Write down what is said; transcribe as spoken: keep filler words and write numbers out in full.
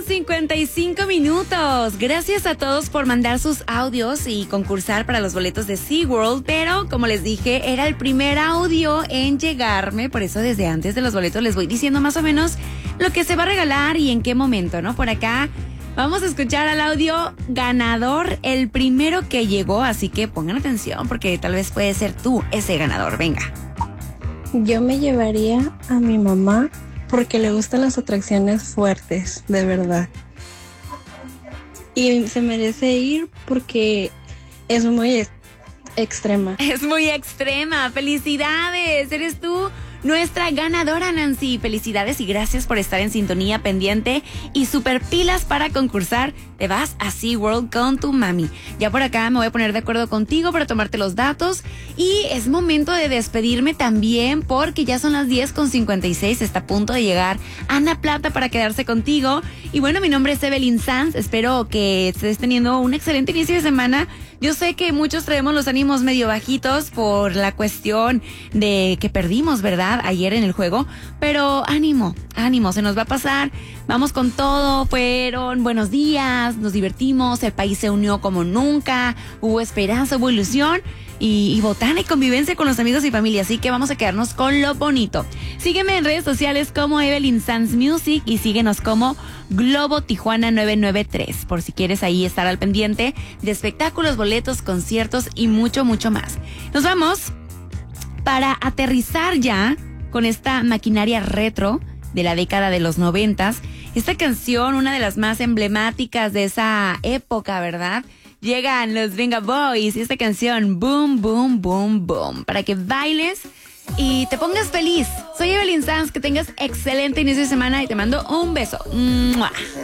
cincuenta y cinco minutos. Gracias a todos por mandar sus audios y concursar para los boletos de SeaWorld, pero como les dije, era el primer audio en llegarme, por eso desde antes de los boletos les voy diciendo más o menos lo que se va a regalar y en qué momento, ¿no? Por acá vamos a escuchar al audio ganador, el primero que llegó, así que pongan atención porque tal vez puede ser tú ese ganador. Venga. Yo me llevaría a mi mamá porque le gustan las atracciones fuertes, de verdad. Y se merece ir porque es muy ex- extrema. Es muy extrema. ¡Felicidades! Eres tú nuestra ganadora, Nancy. Felicidades y gracias por estar en sintonía pendiente y super pilas para concursar. Te vas a SeaWorld con tu mami. Ya por acá me voy a poner de acuerdo contigo para tomarte los datos y es momento de despedirme también porque ya son las diez con cincuenta y seis. Está a punto de llegar Ana Plata para quedarse contigo. Y bueno, mi nombre es Evelyn Sanz. Espero que estés teniendo un excelente inicio de semana. Yo sé que muchos traemos los ánimos medio bajitos por la cuestión de que perdimos, ¿verdad? Ayer en el juego, pero ánimo, ánimo, se nos va a pasar. Vamos con todo, fueron buenos días, nos divertimos, el país se unió como nunca, hubo esperanza, hubo ilusión y, y botana y convivencia con los amigos y familia, así que vamos a quedarnos con lo bonito. Sígueme en redes sociales como Evelyn Sanz Music y síguenos como Globo Tijuana nueve nueve tres, por si quieres ahí estar al pendiente de espectáculos, boletos, conciertos y mucho, mucho más. Nos vamos para aterrizar ya con esta maquinaria retro de la década de los noventas. Esta canción, una de las más emblemáticas de esa época, ¿verdad? Llegan los Venga Boys y esta canción, Boom, Boom, Boom, Boom, para que bailes y te pongas feliz. Soy Evelyn Sanz, que tengas excelente inicio de semana y te mando un beso. ¡Mua!